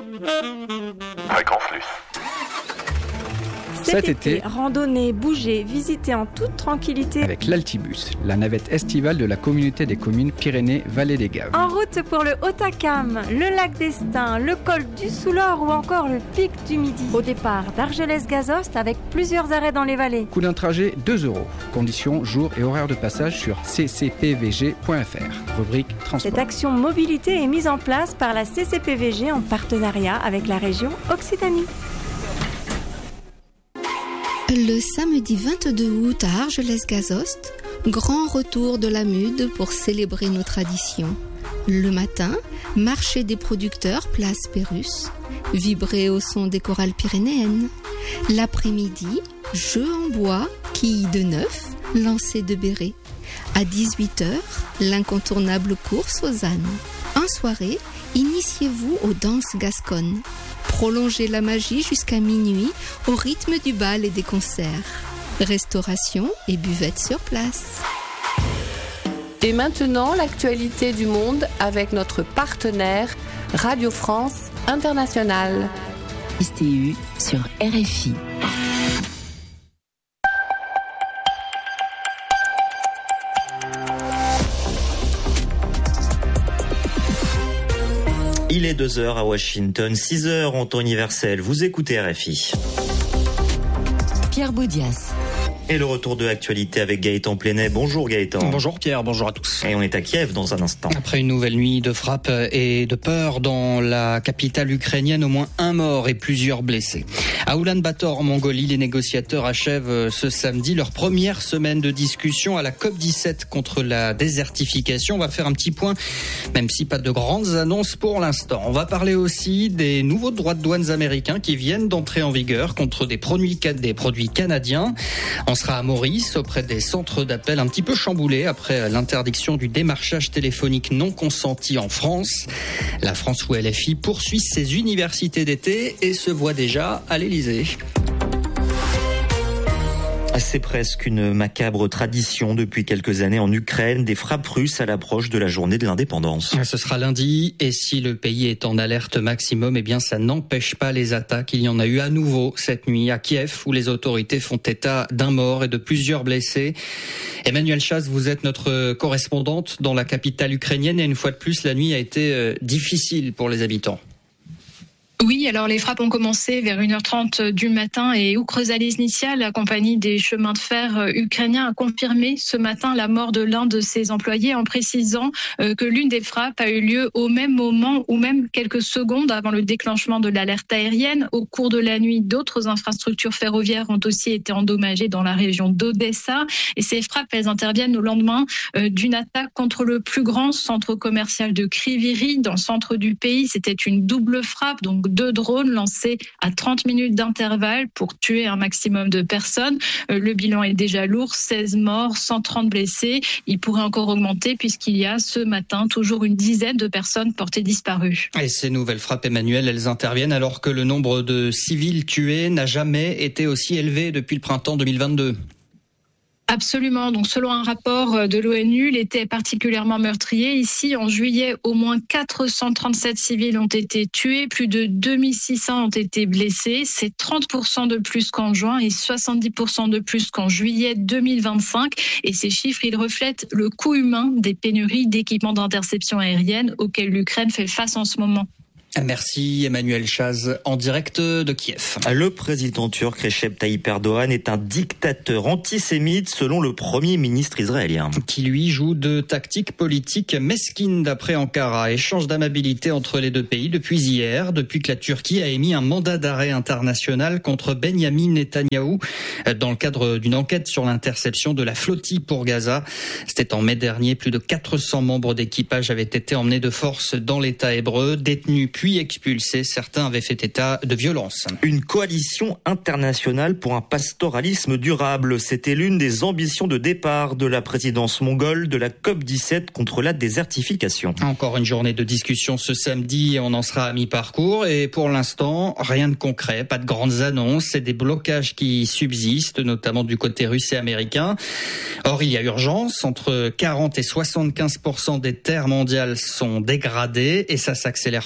Fréquence Luce. Cet été, randonnez, bougez, visitez en toute tranquillité avec l'Altibus, la navette estivale de la communauté des communes Pyrénées-Vallée des Gaves. En route pour le Haut-Acam, le lac d'Estaing, le col du Soulor ou encore le pic du Midi. Au départ d'Argelès-Gazost avec plusieurs arrêts dans les vallées. Coût d'un trajet 2 €. Conditions, jours et horaires de passage sur ccpvg.fr. Rubrique transport. Cette action mobilité est mise en place par la CCPVG en partenariat avec la région Occitanie. Le samedi 22 août à Argelès-Gazost, grand retour de la MUD pour célébrer nos traditions. Le matin, marché des producteurs, place Pérusse, vibrer au son des chorales pyrénéennes. L'après-midi, jeux en bois, quilles de neuf, lancer de béret. À 18h, l'incontournable course aux ânes. En soirée, initiez-vous aux danses gasconnes. Prolongez la magie jusqu'à minuit au rythme du bal et des concerts. Restauration et buvette sur place. Et maintenant, l'actualité du monde avec notre partenaire Radio France Internationale. STU sur RFI. Il est 2h à Washington, 6h en temps universel. Vous écoutez RFI. Pierre Boudias. Et le retour de l'actualité avec Gaëtan Plenet. Bonjour Gaëtan. Bonjour Pierre, bonjour à tous. Et on est à Kiev dans un instant. Après une nouvelle nuit de frappe et de peur dans la capitale ukrainienne, au moins un mort et plusieurs blessés. À Oulan-Bator en Mongolie, les négociateurs achèvent ce samedi leur première semaine de discussion à la COP17 contre la désertification. On va faire un petit point, même si pas de grandes annonces pour l'instant. On va parler aussi des nouveaux droits de douane américains qui viennent d'entrer en vigueur contre des produits canadiens. On sera à Maurice, auprès des centres d'appel un petit peu chamboulés après l'interdiction du démarchage téléphonique non consenti en France. La France où LFI poursuit ses universités d'été et se voit déjà à l'Élysée. C'est presque une macabre tradition depuis quelques années en Ukraine, des frappes russes à l'approche de la journée de l'indépendance. Ce sera lundi, et si le pays est en alerte maximum, eh bien ça n'empêche pas les attaques. Il y en a eu à nouveau cette nuit à Kiev, où les autorités font état d'un mort et de plusieurs blessés. Emmanuelle Chaz, vous êtes notre correspondante dans la capitale ukrainienne, et une fois de plus, la nuit a été difficile pour les habitants. Oui, alors les frappes ont commencé vers 1h30 du matin et Ukrzaliznytsia, la compagnie des chemins de fer ukrainiens, a confirmé ce matin la mort de l'un de ses employés en précisant que l'une des frappes a eu lieu au même moment ou même quelques secondes avant le déclenchement de l'alerte aérienne. Au cours de la nuit, d'autres infrastructures ferroviaires ont aussi été endommagées dans la région d'Odessa et ces frappes, elles interviennent au lendemain d'une attaque contre le plus grand centre commercial de Kryvyi Rih dans le centre du pays. C'était une double frappe, donc 2 drones lancés à 30 minutes d'intervalle pour tuer un maximum de personnes. Le bilan est déjà lourd, 16 morts, 130 blessés. Il pourrait encore augmenter puisqu'il y a ce matin toujours une dizaine de personnes portées disparues. Et ces nouvelles frappes, Emmanuel, elles interviennent alors que le nombre de civils tués n'a jamais été aussi élevé depuis le printemps 2022. Absolument. Donc, selon un rapport de l'ONU, l'été est particulièrement meurtrier. Ici, en juillet, au moins 437 civils ont été tués, plus de 2600 ont été blessés. C'est 30% de plus qu'en juin et 70% de plus qu'en juillet 2025. Et ces chiffres, ils reflètent le coût humain des pénuries d'équipements d'interception aérienne auxquels l'Ukraine fait face en ce moment. Merci Emmanuelle Chaz, en direct de Kiev. Le président turc Recep Tayyip Erdogan est un dictateur antisémite selon le premier ministre israélien. Qui lui joue de tactiques politiques mesquines d'après Ankara. Échange d'amabilité entre les deux pays depuis hier, depuis que la Turquie a émis un mandat d'arrêt international contre Benyamin Netanyahou dans le cadre d'une enquête sur l'interception de la flottille pour Gaza. C'était en mai dernier, plus de 400 membres d'équipage avaient été emmenés de force dans l'État hébreu, détenus puis expulsés. Certains avaient fait état de violence. Une coalition internationale pour un pastoralisme durable. C'était l'une des ambitions de départ de la présidence mongole de la COP17 contre la désertification. Encore une journée de discussion ce samedi et on en sera à mi-parcours. Et pour l'instant, rien de concret, pas de grandes annonces. C'est des blocages qui subsistent, notamment du côté russe et américain. Or, il y a urgence. Entre 40 et 75% des terres mondiales sont dégradées et ça s'accélère forcément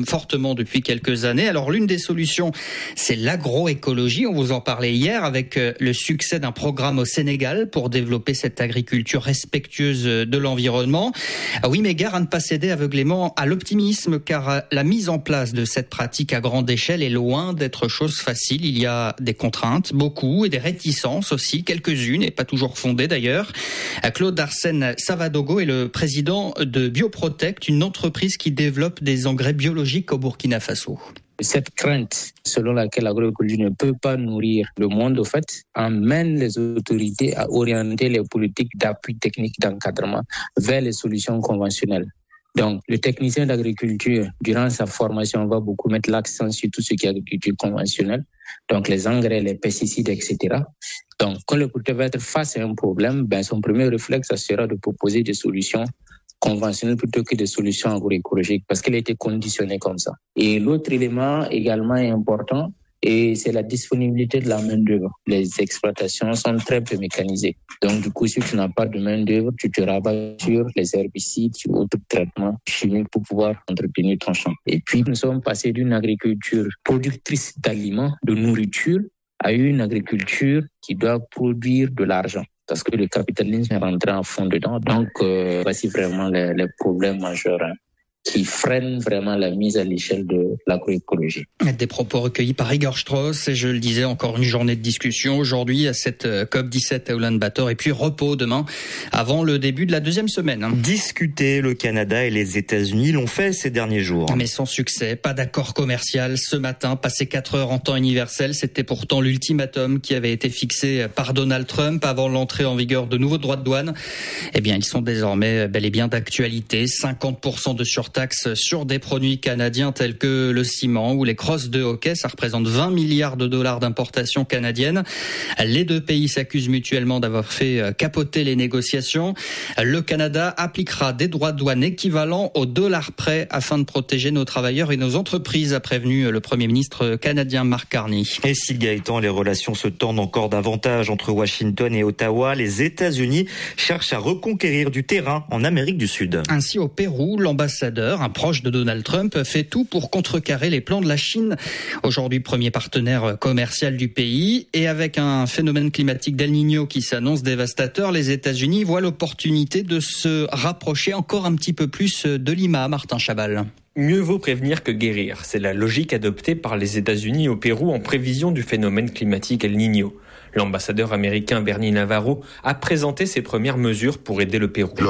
fortement depuis quelques années. Alors l'une des solutions, c'est l'agroécologie. On vous en parlait hier avec le succès d'un programme au Sénégal pour développer cette agriculture respectueuse de l'environnement. Ah oui, mais gare à ne pas céder aveuglément à l'optimisme, car la mise en place de cette pratique à grande échelle est loin d'être chose facile. Il y a des contraintes, beaucoup, et des réticences aussi, quelques-unes, et pas toujours fondées d'ailleurs. Claude Arsène Savadogo est le président de Bioprotect, une entreprise qui développe des engrais biologiques au Burkina Faso. Cette crainte selon laquelle l'agroécologie ne peut pas nourrir le monde, au fait, amène les autorités à orienter les politiques d'appui technique d'encadrement vers les solutions conventionnelles. Donc, le technicien d'agriculture, durant sa formation, va beaucoup mettre l'accent sur tout ce qui est agriculture conventionnelle, donc les engrais, les pesticides, etc. Donc, quand le producteur va être face à un problème, son premier réflexe, ça sera de proposer des solutions conventionnelles plutôt que des solutions agroécologiques, parce qu'elle a été conditionnée comme ça. Et l'autre élément également important, et c'est la disponibilité de la main-d'œuvre. Les exploitations sont très peu mécanisées. Donc, du coup, si tu n'as pas de main-d'œuvre, tu te rabats sur les herbicides, sur d'autres traitements chimiques pour pouvoir entretenir ton champ. Et puis, nous sommes passés d'une agriculture productrice d'aliments, de nourriture, à une agriculture qui doit produire de l'argent. Parce que le capitalisme est rentré en fond dedans. Donc, voici vraiment les problèmes majeurs qui freinent vraiment la mise à l'échelle de l'agroécologie. Des propos recueillis par Igor Strauss, et je le disais, encore une journée de discussion aujourd'hui à cette COP17 à Ulaanbaatar, et puis repos demain avant le début de la deuxième semaine. Discuter, le Canada et les États-Unis l'ont fait ces derniers jours. Mais sans succès, pas d'accord commercial ce matin, passé 4 heures en temps universel. C'était pourtant l'ultimatum qui avait été fixé par Donald Trump avant l'entrée en vigueur de nouveaux droits de douane. Eh bien, ils sont désormais bel et bien d'actualité. 50% de surtaxe sur des produits canadiens tels que le ciment ou les crosses de hockey. Ça représente 20 milliards de dollars d'importation canadienne. Les deux pays s'accusent mutuellement d'avoir fait capoter les négociations. Le Canada appliquera des droits de douane équivalents au dollar près afin de protéger nos travailleurs et nos entreprises, a prévenu le Premier ministre canadien Mark Carney. Et si Gaëtan, les relations se tendent encore davantage entre Washington et Ottawa, les États-Unis cherchent à reconquérir du terrain en Amérique du Sud. Ainsi, au Pérou, l'ambassadeur, un proche de Donald Trump, fait tout pour contrecarrer les plans de la Chine, aujourd'hui premier partenaire commercial du pays. Et avec un phénomène climatique d'El Niño qui s'annonce dévastateur, les États-Unis voient l'opportunité de se rapprocher encore un petit peu plus de Lima. Martin Chabal. Mieux vaut prévenir que guérir. C'est la logique adoptée par les États-Unis au Pérou en prévision du phénomène climatique El Niño. L'ambassadeur américain Bernie Navarro a présenté ses premières mesures pour aider le Pérou.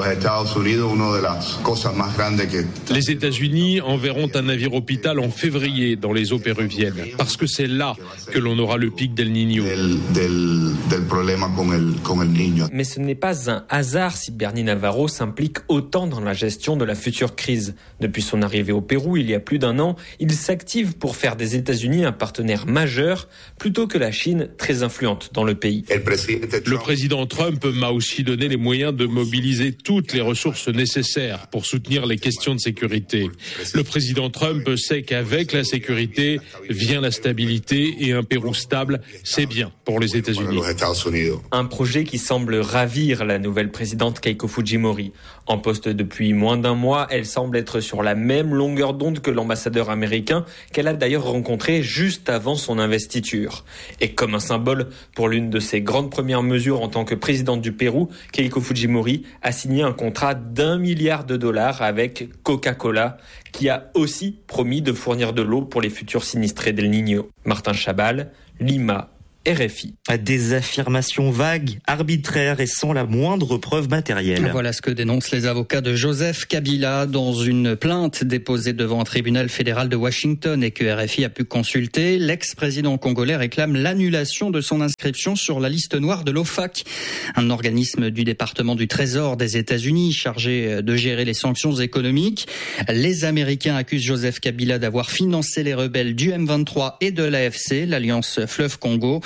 Les États-Unis enverront un navire hôpital en février dans les eaux péruviennes, parce que c'est là que l'on aura le pic d'El Niño. Mais ce n'est pas un hasard si Bernie Navarro s'implique autant dans la gestion de la future crise. Depuis son arrivée au Pérou il y a plus d'un an, il s'active pour faire des États-Unis un partenaire majeur, plutôt que la Chine très influente dans le pays. Le président Trump m'a aussi donné les moyens de mobiliser toutes les ressources nécessaires pour soutenir les questions de sécurité. Le président Trump sait qu'avec la sécurité vient la stabilité, et un Pérou stable, c'est bien pour les États-Unis. Un projet qui semble ravir la nouvelle présidente Keiko Fujimori. En poste depuis moins d'un mois, elle semble être sur la même longueur d'onde que l'ambassadeur américain, qu'elle a d'ailleurs rencontré juste avant son investiture. Et comme un symbole pour l'une de ses grandes premières mesures en tant que présidente du Pérou, Keiko Fujimori a signé un contrat d'1 milliard de dollars avec Coca-Cola, qui a aussi promis de fournir de l'eau pour les futurs sinistrés d'El Niño. Martin Chabal, Lima, RFI. Des affirmations vagues, arbitraires et sans la moindre preuve matérielle. Voilà ce que dénoncent les avocats de Joseph Kabila dans une plainte déposée devant un tribunal fédéral de Washington et que RFI a pu consulter. L'ex-président congolais réclame l'annulation de son inscription sur la liste noire de l'OFAC, un organisme du département du Trésor des États-Unis chargé de gérer les sanctions économiques. Les Américains accusent Joseph Kabila d'avoir financé les rebelles du M23 et de l'AFC, l'Alliance Fleuve Congo.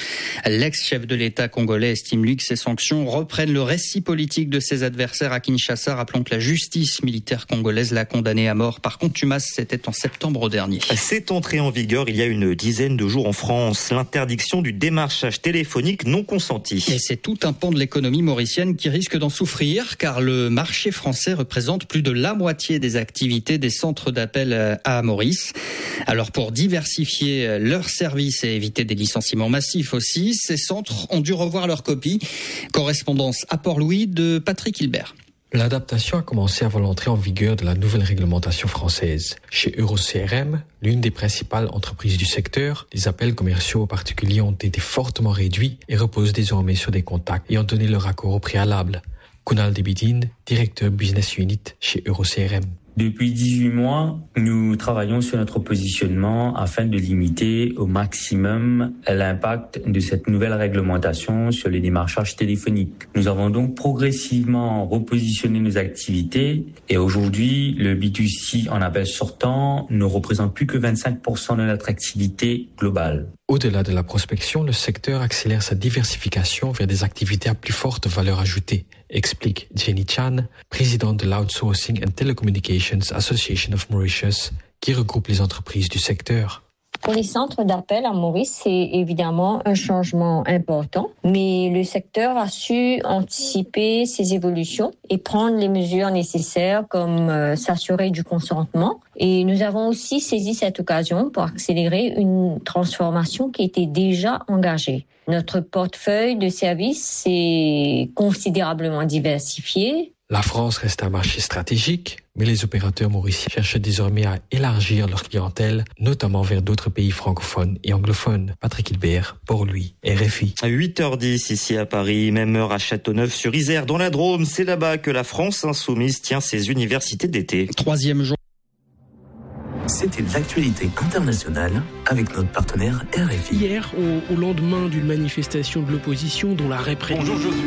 L'ex-chef de l'État congolais estime lui que ces sanctions reprennent le récit politique de ses adversaires à Kinshasa. Rappelons que la justice militaire congolaise l'a condamné à mort par contumace. C'était en septembre dernier. C'est entré en vigueur il y a une dizaine de jours en France. L'interdiction du démarchage téléphonique non consenti. Et c'est tout un pan de l'économie mauricienne qui risque d'en souffrir car le marché français représente plus de la moitié des activités des centres d'appel à Maurice. Alors pour diversifier leurs services et éviter des licenciements massifs aussi, ces centres ont dû revoir leur copie. Correspondance à Port-Louis de Patrick Hilbert. L'adaptation a commencé avant l'entrée en vigueur de la nouvelle réglementation française. Chez EuroCRM, l'une des principales entreprises du secteur, les appels commerciaux aux particuliers ont été fortement réduits et reposent désormais sur des contacts ayant donné leur accord au préalable. Kunal Debidine, directeur Business Unit chez EuroCRM. Depuis 18 mois, nous travaillons sur notre positionnement afin de limiter au maximum l'impact de cette nouvelle réglementation sur les démarchages téléphoniques. Nous avons donc progressivement repositionné nos activités et aujourd'hui, le B2C en appel sortant ne représente plus que 25% de notre activité globale. Au-delà de la prospection, le secteur accélère sa diversification vers des activités à plus forte valeur ajoutée, explique Jenny Chan, présidente de l'Outsourcing and Telecommunications Association of Mauritius, qui regroupe les entreprises du secteur. Pour les centres d'appel à Maurice, c'est évidemment un changement important, mais le secteur a su anticiper ces évolutions et prendre les mesures nécessaires comme s'assurer du consentement. Et nous avons aussi saisi cette occasion pour accélérer une transformation qui était déjà engagée. Notre portefeuille de services s'est considérablement diversifié. La France reste un marché stratégique, mais les opérateurs mauriciens cherchent désormais à élargir leur clientèle, notamment vers d'autres pays francophones et anglophones. Patrick Hilbert, Port-Louis, RFI. À 8h10 ici à Paris, même heure à Châteauneuf-sur-Isère, dans la Drôme. C'est là-bas que la France insoumise tient ses universités d'été. Troisième jour. C'était l'actualité internationale avec notre partenaire RFI. Hier, au lendemain d'une manifestation de l'opposition dont la répression...